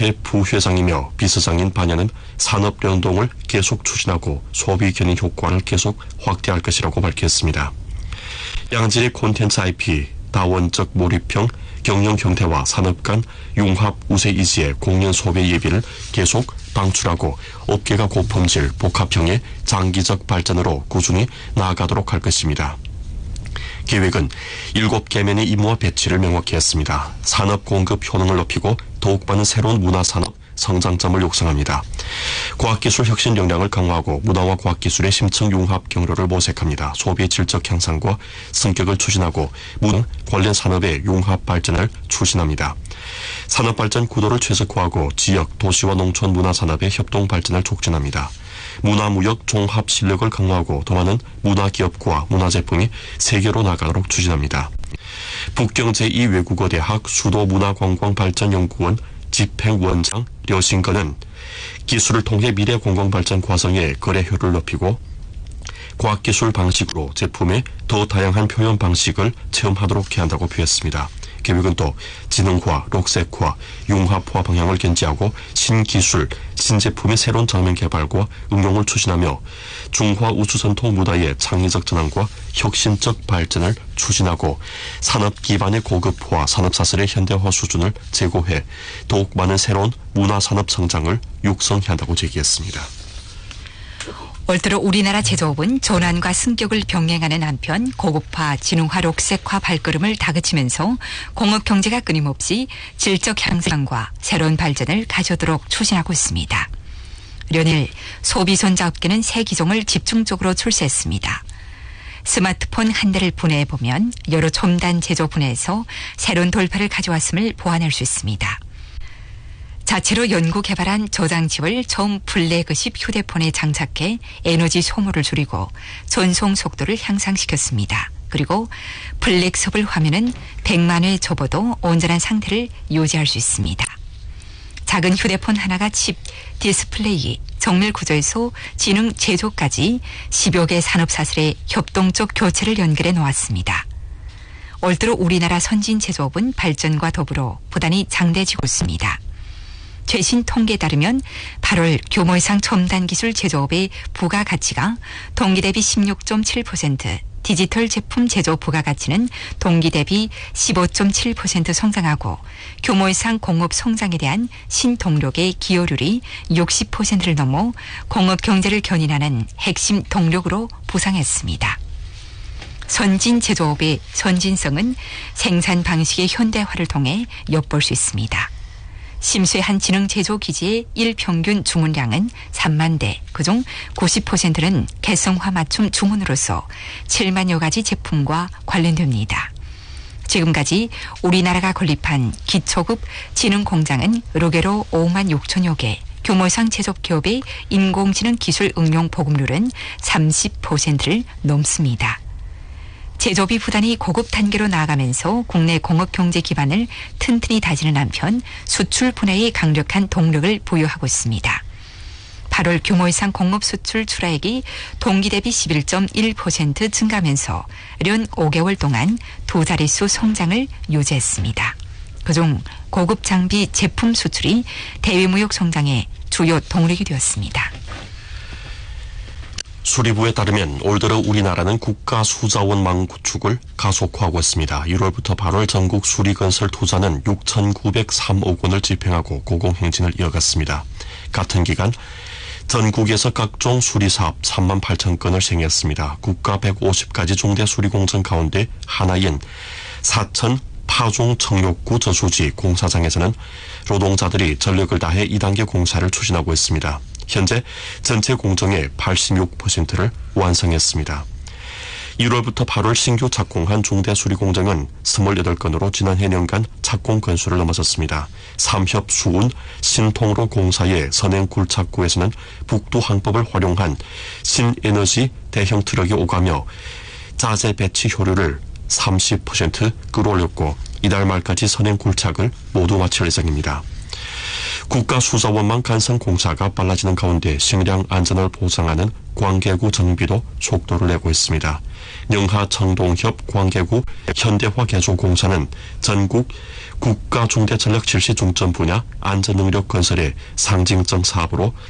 산업협회 부회장이며 비서장인 반야는 산업 연동을 계속 추진하고 소비 견인 효과를 계속 확대할 것이라고 밝혔습니다. 양질의 콘텐츠 IP, 다원적 몰입형 경영 형태와 산업 간 융합 우세 이지의 공연 소비 예비를 계속 방출하고 업계가 고품질 복합형의 장기적 발전으로 꾸준히 나아가도록 할 것입니다. 계획은 7개면의 임무와 배치를 명확히 했습니다. 산업 공급 효능을 높이고 더욱 많은 새로운 문화산업 성장점을 육성합니다. 과학기술 혁신 역량을 강화하고 문화와 과학기술의 심층 융합 경로를 모색합니다. 소비의 질적 향상과 성격을 추진하고 문화 관련 산업의 융합 발전을 추진합니다. 산업발전 구도를 최적화하고 지역, 도시와 농촌 문화산업의 협동 발전을 촉진합니다. 문화무역 종합 실력을 강화하고 더 많은 문화기업과 문화제품이 세계로 나가도록 추진합니다. 북경 제2외국어대학 수도문화관광발전연구원 집행원장 려신거는 기술을 통해 미래 관광발전 과정의 거래효를 높이고 과학기술 방식으로 제품의 더 다양한 표현 방식을 체험하도록 해야 한다고 표했습니다. 계획은 또 지능화, 록색화, 융합화 방향을 견지하고 신기술, 신제품의 새로운 장면 개발과 응용을 추진하며 중화 우수전통 문화의 창의적 전환과 혁신적 발전을 추진하고 산업 기반의 고급화, 산업사슬의 현대화 수준을 제고해 더욱 많은 새로운 문화산업 성장을 육성해야 한다고 제기했습니다. 올 들어 우리나라 제조업은 전환과 승격을 병행하는 한편 고급화, 지능화, 록색화 발걸음을 다그치면서 공업경제가 끊임없이 질적 향상과 새로운 발전을 가져도록 추진하고 있습니다. 련일 소비손자업계는 새 기종을 집중적으로 출시했습니다. 스마트폰 한 대를 분해해보면 여러 첨단 제조 분야에서 새로운 돌파를 가져왔음을 보아낼 수 있습니다. 자체로 연구 개발한 저장칩을 처음 플래그십 휴대폰에 장착해 에너지 소모를 줄이고 전송 속도를 향상시켰습니다. 그리고 플렉서블 화면은 100만 회 접어도 온전한 상태를 유지할 수 있습니다. 작은 휴대폰 하나가 칩, 디스플레이, 정밀 구조에서 지능 제조까지 10여 개 산업사슬의 협동적 교체를 연결해 놓았습니다. 올 들어 우리나라 선진 제조업은 발전과 더불어 부단히 장대해지고 있습니다. 최신 통계에 따르면 8월 규모 이상 첨단 기술 제조업의 부가가치가 동기 대비 16.7%, 디지털 제품 제조 부가가치는 동기 대비 15.7% 성장하고 규모 이상 공업 성장에 대한 신동력의 기여율이 60%를 넘어 공업 경제를 견인하는 핵심 동력으로 부상했습니다. 선진 제조업의 선진성은 생산 방식의 현대화를 통해 엿볼 수 있습니다. 심수의 한 지능 제조 기지의 일평균 주문량은 3만 대, 그중 90%는 개성화 맞춤 주문으로서 7만여 가지 제품과 관련됩니다. 지금까지 우리나라가 건립한 기초급 지능 공장은 로게로 5만 6천여 개, 규모상 제조업 기업의 인공지능 기술 응용 보급률은 30%를 넘습니다. 제조업이 부단히 고급 단계로 나아가면서 국내 공업 경제 기반을 튼튼히 다지는 한편 수출 분야에 강력한 동력을 부여하고 있습니다. 8월 규모 이상 공업 수출 출하액이 동기 대비 11.1% 증가하면서 련 5개월 동안 두 자릿수 성장을 유지했습니다. 그중 고급 장비 제품 수출이 대외무역 성장의 주요 동력이 되었습니다. 수리부에 따르면 올 들어 우리나라는 국가 수자원망 구축을 가속화하고 있습니다. 1월부터 8월 전국 수리건설 투자는 6,903억 원을 집행하고 고공행진을 이어갔습니다. 같은 기간 전국에서 각종 수리사업 3만 8천 건을 시행했습니다. 국가 150가지 중대 수리공정 가운데 하나인 사천 파종 청욕구 저수지 공사장에서는 노동자들이 전력을 다해 2단계 공사를 추진하고 있습니다. 현재 전체 공정의 86%를 완성했습니다. 1월부터 8월 신규 착공한 중대 수리 공정은 28건으로 지난해 년간 착공 건수를 넘어섰습니다. 삼협 수운 신통로 공사의 선행 굴착구에서는 북두 항법을 활용한 신에너지 대형 트럭이 오가며 자재 배치 효율을 30% 끌어올렸고 이달 말까지 선행 굴착을 모두 마칠 예정입니다. 국가수자원망 간선공사가 빨라지는 가운데 식량 안전을 보장하는 광개구 정비도 속도를 내고 있습니다. 영하 청동협 광개구 현대화 개조공사는 전국 국가 중대전력 실시 중점 분야 안전능력 건설의 상징성 사업으로